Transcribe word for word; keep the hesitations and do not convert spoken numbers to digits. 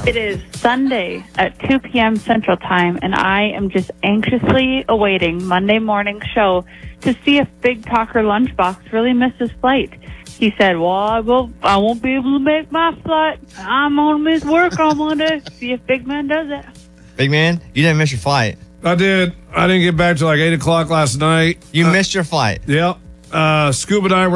It is Sunday at two p.m. Central Time, and I am just anxiously awaiting Monday morning show to see if Big Talker Lunchbox really missed his flight. He said, well, I, will, I won't be able to make my flight. I'm going to miss work on Monday. See if Big Man does it. Big Man, you didn't miss your flight. I did. I didn't get back till like eight o'clock last night. You uh, missed your flight. Yep. Uh, Scuba and I